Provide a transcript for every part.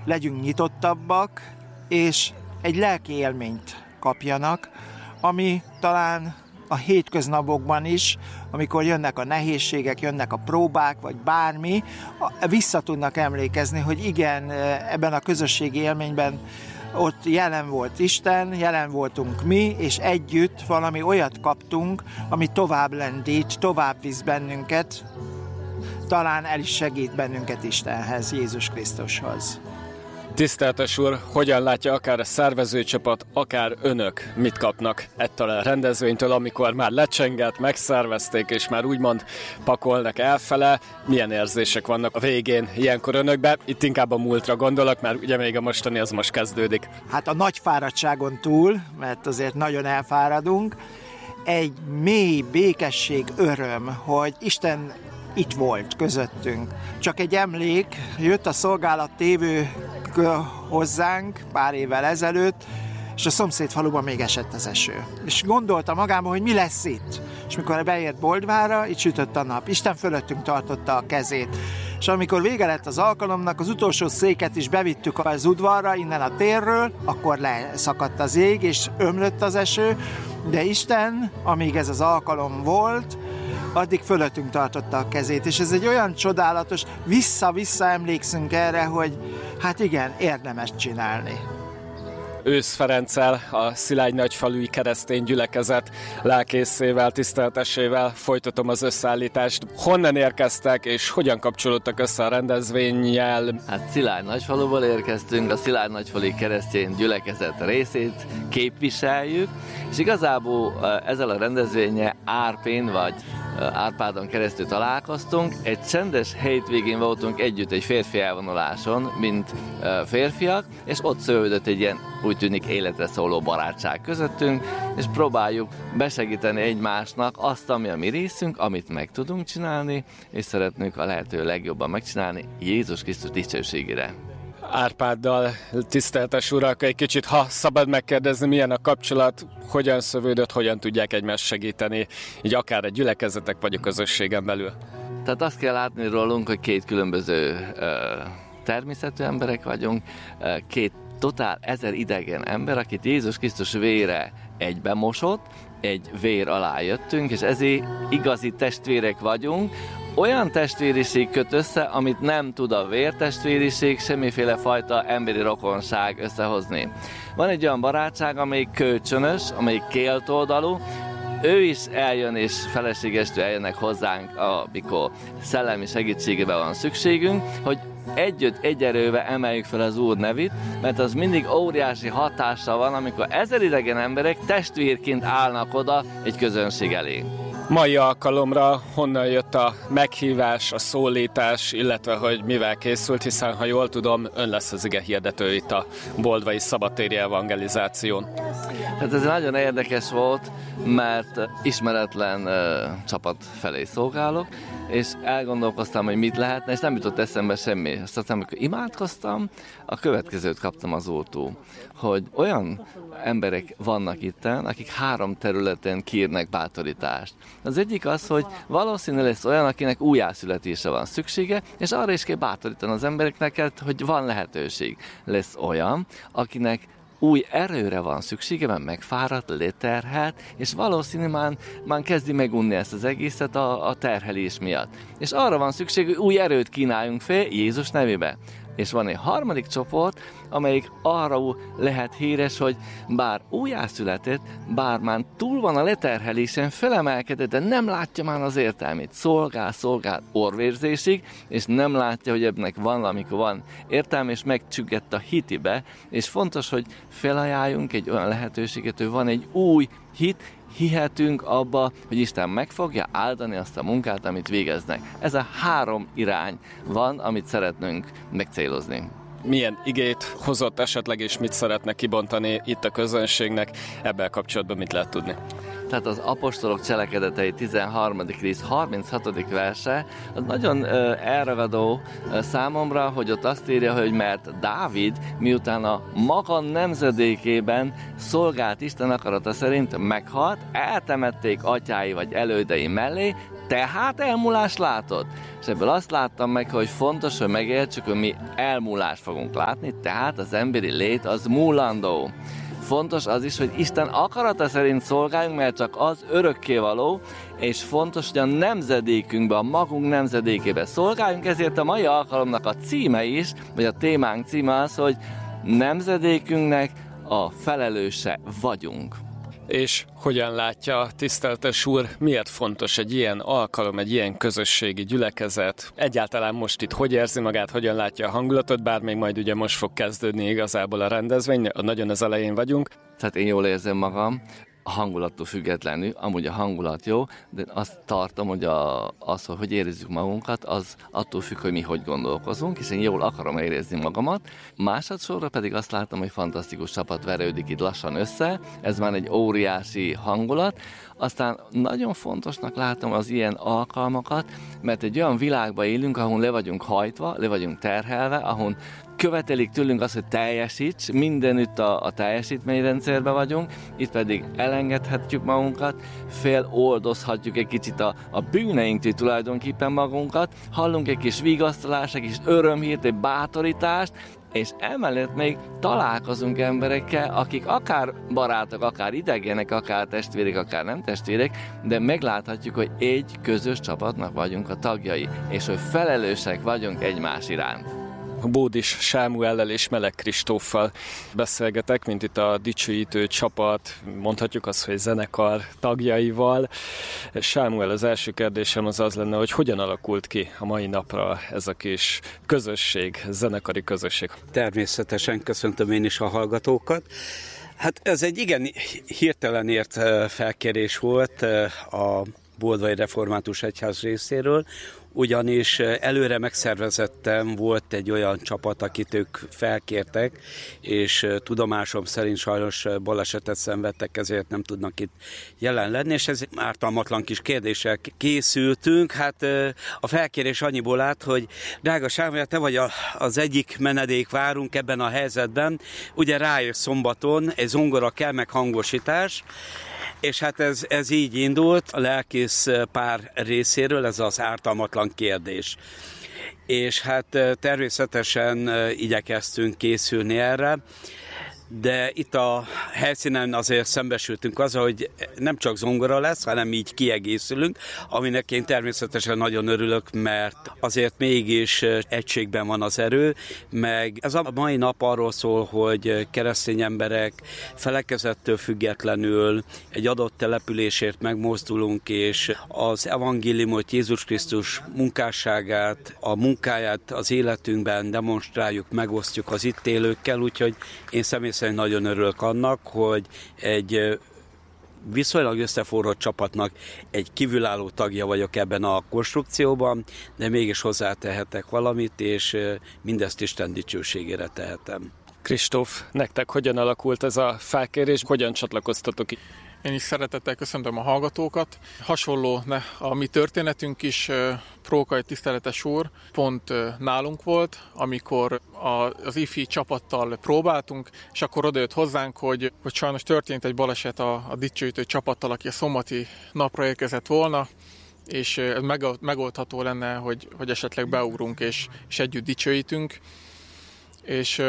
legyünk nyitottabbak, és egy lelki élményt kapjanak, ami talán a hétköznapokban is, amikor jönnek a nehézségek, jönnek a próbák, vagy bármi, vissza tudnak emlékezni, hogy igen, ebben a közösségi élményben ott jelen volt Isten, jelen voltunk mi, és együtt valami olyat kaptunk, ami tovább lendít, tovább visz bennünket, talán el is segít bennünket Istenhez, Jézus Krisztushoz. Tiszteltes úr, hogyan látja akár a szervezőcsapat, akár önök mit kapnak ettől a rendezvénytől, amikor már lecsengett, megszervezték, és már úgymond pakolnak elfele? Milyen érzések vannak a végén ilyenkor önökben? Itt inkább a múltra gondolok, mert ugye még a mostani az most kezdődik. Hát a nagy fáradtságon túl, mert azért nagyon elfáradunk, egy mély békesség, öröm, hogy Isten itt volt közöttünk. Csak egy emlék, jött a szolgálat tévő hozzánk pár évvel ezelőtt, és a szomszéd faluban még esett az eső. És gondolta magában, hogy mi lesz itt. És mikor beért Boldvára, itt sütött a nap. Isten fölöttünk tartotta a kezét. És amikor vége lett az alkalomnak, az utolsó széket is bevittük az udvarra, innen a térről, akkor leszakadt az ég, és ömlött az eső, de Isten, amíg ez az alkalom volt, addig fölöttünk tartotta a kezét, és ez egy olyan csodálatos, vissza-vissza emlékszünk erre, hogy hát igen, érdemes csinálni. Ősz Ferenccel, a Szilágynagyfalui keresztény gyülekezet lelkészével, tiszteltesével folytatom az összeállítást. Honnan érkeztek, és hogyan kapcsolódtak össze a rendezvénnyel? Hát Szilágynagyfaluból érkeztünk, a Szilágynagyfalui keresztény gyülekezet részét képviseljük, és igazából ezzel a rendezvénnyel Árpén vagy Árpádon keresztül találkoztunk. Egy csendes hétvégén voltunk együtt egy férfi elvonuláson, mint férfiak, és ott szövődött egy ilyen, úgy tűnik, életre szóló barátság közöttünk, és próbáljuk besegíteni egymásnak azt, ami a mi részünk, amit meg tudunk csinálni, és szeretnénk a lehető legjobban megcsinálni Jézus Krisztus dicsőségére. Árpáddal, tiszteltes urak, egy kicsit, ha szabad megkérdezni, milyen a kapcsolat, hogyan szövődött, hogyan tudják egymást segíteni, így akár a gyülekezetek vagy a közösségen belül? Tehát azt kell látni rólunk, hogy két különböző természetű emberek vagyunk, két totál 1000 idegen ember, akit Jézus Krisztus vére egybe mosott, egy vér alá jöttünk, és ezért igazi testvérek vagyunk. Olyan testvériség köt össze, amit nem tud a vértestvériség, semmiféle fajta emberi rokonság összehozni. Van egy olyan barátság, amelyik kölcsönös, amelyik kétoldalú, ő is eljön, és feleségestől eljönnek hozzánk, amikor szellemi segítségébe van szükségünk, hogy együtt, egy erővel emeljük fel az Úr nevét, mert az mindig óriási hatással van, amikor 1000 idegen emberek testvérként állnak oda egy közönség elé. Mai alkalomra honnan jött a meghívás, a szólítás, illetve hogy mivel készült, hiszen ha jól tudom, ön lesz az ige hirdető itt a boldvai szabadtéri evangelizáción. Hát ez nagyon érdekes volt, mert ismeretlen csapat felé szolgálok, és elgondolkoztam, hogy mit lehetne, és nem jutott eszembe semmi. Aztán, amikor imádkoztam, a következőt kaptam az Úrtól, hogy olyan emberek vannak itten, akik 3 területen kérnek bátorítást. Az egyik az, hogy valószínű lesz olyan, akinek újjászületésre van szüksége, és arra is kell bátorítani az embereknek, hogy van lehetőség. Lesz olyan, akinek új erőre van szüksége, mert megfáradt, leterhelt, és valószínű már kezdi megunni ezt az egészet a terhelés miatt. És arra van szükség, hogy új erőt kínáljunk fel Jézus nevébe. És van egy harmadik csoport, amelyik arra lehet híres, hogy bár újjászületett, bár már túl van a leterhelésen, felemelkedett, de nem látja már az értelmét. Szolgál orvérzésig, és nem látja, hogy ebnek amikor van értelme, és megcsüggett a hitibe, és fontos, hogy felajánljunk egy olyan lehetőséget, hogy van egy új hit, hihetünk abba, hogy Isten meg fogja áldani azt a munkát, amit végeznek. Ez a 3 irány van, amit szeretnünk megcélozni. Milyen igét hozott esetleg, és mit szeretne kibontani itt a közönségnek? Ebben kapcsolatban mit lehet tudni? Tehát az apostolok cselekedetei 13. rész 36. verse, az nagyon elragadó számomra, hogy ott azt írja, hogy mert Dávid miután a maga nemzedékében szolgált Isten akarata szerint meghalt, eltemették atyái vagy elődei mellé, tehát elmúlást látod? És ebből azt láttam meg, hogy fontos, hogy megértsük, hogy mi elmúlást fogunk látni, tehát az emberi lét az múlandó. Fontos az is, hogy Isten akarata szerint szolgáljunk, mert csak az örökkévaló, és fontos, hogy a nemzedékünkbe, a magunk nemzedékébe szolgáljunk, ezért a mai alkalomnak a címe is, vagy a témánk címe az, hogy nemzedékünknek a felelőse vagyunk. És hogyan látja, tiszteltes úr, miért fontos egy ilyen alkalom, egy ilyen közösségi gyülekezet? Egyáltalán most itt hogy érzi magát, hogyan látja a hangulatot, bár még majd ugye most fog kezdődni igazából a rendezvény, nagyon az elején vagyunk. Tehát én jól érzem magam, a hangulattól függetlenül, amúgy a hangulat jó, de azt tartom, hogy hogy érezzük magunkat, az attól függ, hogy mi hogy gondolkozunk, és én jól akarom érezni magamat. Másodszorra pedig azt látom, hogy fantasztikus csapat verődik itt lassan össze, ez már egy óriási hangulat. Aztán nagyon fontosnak látom az ilyen alkalmakat, mert egy olyan világban élünk, ahol le vagyunk hajtva, le vagyunk terhelve, ahol követelik tőlünk azt, hogy teljesíts, mindenütt a teljesítményrendszerben vagyunk, itt pedig elengedhetjük magunkat, feloldozhatjuk egy kicsit a bűneinktől tulajdonképpen magunkat, hallunk egy kis vigasztalást, egy kis örömhírt, egy bátorítást, és emellett még találkozunk emberekkel, akik akár barátok, akár idegenek, akár testvérek, akár nem testvérek, de megláthatjuk, hogy egy közös csapatnak vagyunk a tagjai, és hogy felelősek vagyunk egymás iránt. Bódis Sámuellel és Meleg Kristóffal beszélgetek, mint itt a dicsőítő csapat, mondhatjuk azt, hogy zenekar tagjaival. Sámuel, az első kérdésem az lenne, hogy hogyan alakult ki a mai napra ez a kis közösség, zenekari közösség? Természetesen köszöntöm én is a hallgatókat. Hát ez egy igen hirtelen ért felkérés volt a Boldvai Református Egyház részéről, ugyanis előre megszervezettem, volt egy olyan csapat, akit ők felkértek, és tudomásom szerint sajnos balesetet szenvedtek, ezért nem tudnak itt jelen lenni, és ez ártalmatlan kis kérdéssel készültünk. Hát a felkérés annyiból állt, hogy drága Sámuel, te vagy az egyik menedékvárunk ebben a helyzetben, ugye rájössz szombaton, egy zongora kell, meg hangosítás, és hát ez így indult a lelkész pár részéről, ez az ártalmatlan kérdés. És hát természetesen igyekeztünk készülni erre, de itt a helyszínen azért szembesültünk azzal, hogy nem csak zongora lesz, hanem így kiegészülünk, aminek én természetesen nagyon örülök, mert azért mégis egységben van az erő, meg ez a mai nap arról szól, hogy keresztény emberek felekezettől függetlenül egy adott településért megmozdulunk, és az evangéliumot, Jézus Krisztus munkásságát, a munkáját az életünkben demonstráljuk, megosztjuk az itt élőkkel, úgyhogy én személy szerint nagyon örülök annak, hogy egy viszonylag összeforrott csapatnak egy kívülálló tagja vagyok ebben a konstrukcióban, de mégis hozzátehetek valamit, és mindezt Isten dicsőségére tehetem. Kristóf, nektek hogyan alakult ez a felkérés, hogyan csatlakoztatok itt? Én is szeretettel köszöntöm a hallgatókat. Hasonló a mi történetünk is, Prókai tiszteletes úr pont nálunk volt, amikor az ifi csapattal próbáltunk, és akkor odajött hozzánk, hogy sajnos történt egy baleset a dicsőítő csapattal, aki a szombati napra érkezett volna, és ez megoldható lenne, hogy esetleg beugrunk és együtt dicsőítünk. És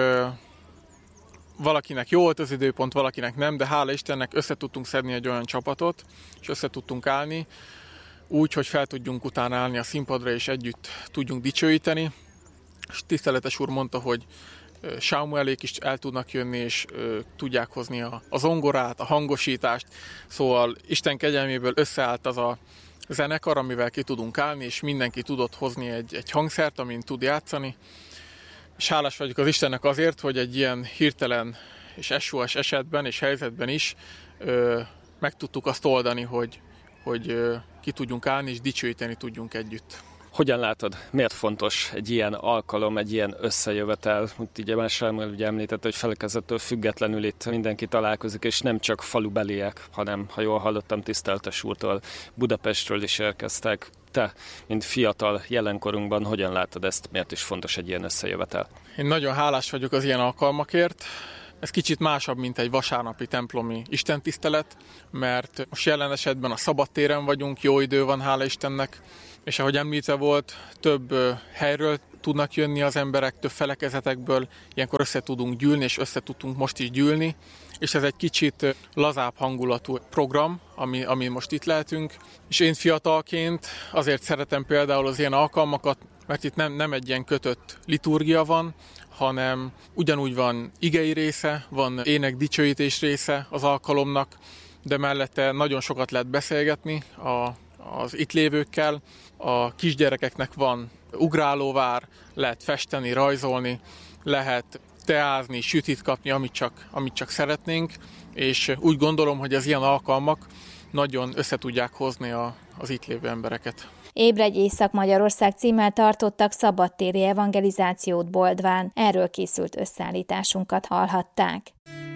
valakinek jó volt az időpont, valakinek nem, de hála Istennek össze tudtunk szedni egy olyan csapatot, és össze tudtunk állni, úgy, hogy fel tudjunk utána állni a színpadra, és együtt tudjunk dicsőíteni. És tiszteletes úr mondta, hogy Sámuelék is el tudnak jönni, és tudják hozni a zongorát, a hangosítást. Szóval Isten kegyelméből összeállt az a zenekar, amivel ki tudunk állni, és mindenki tudott hozni egy hangszert, amin tud játszani. És hálás vagyok az Istennek azért, hogy egy ilyen hirtelen és SOS esetben és helyzetben is meg tudtuk azt oldani, hogy ki tudjunk állni és dicsőíteni tudjunk együtt. Hogyan látod, miért fontos egy ilyen alkalom, egy ilyen összejövetel? Ugye már Sámuel ugye említette, hogy felekezettől függetlenül itt mindenki találkozik, és nem csak falubeliek, hanem, ha jól hallottam, tiszteltes úrtól, Budapestről is érkeztek. Te, mint fiatal jelenkorunkban, hogyan látod ezt? Miért is fontos egy ilyen összejövetel? Én nagyon hálás vagyok az ilyen alkalmakért, Ez kicsit másabb, mint egy vasárnapi templomi istentisztelet, mert most jelen esetben a szabadtéren vagyunk, jó idő van, hála Istennek, és ahogy említve volt, több helyről tudnak jönni az emberek, több felekezetekből, ilyenkor össze tudunk gyűlni, és össze tudtunk most is gyűlni, és ez egy kicsit lazább hangulatú program, ami most itt lehetünk, és én fiatalként azért szeretem például az ilyen alkalmakat, mert itt nem egy ilyen kötött liturgia van, hanem ugyanúgy van igei része, van ének dicsőítés része az alkalomnak, de mellette nagyon sokat lehet beszélgetni az itt lévőkkel. A kisgyerekeknek van ugrálóvár, lehet festeni, rajzolni, lehet teázni, sütit kapni, amit csak szeretnénk, és úgy gondolom, hogy az ilyen alkalmak nagyon összetudják hozni az itt lévő embereket. Ébredj Észak-Magyarország címmel tartottak szabadtéri evangelizációt Boldván. Erről készült összeállításunkat hallhatták.